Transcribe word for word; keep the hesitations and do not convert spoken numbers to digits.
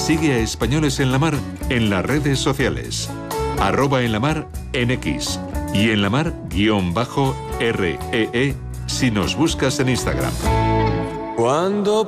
Sigue a Españoles en la Mar en las redes sociales. Arroba en la mar en X y en la mar guión bajo R E E si nos buscas en Instagram. Cuando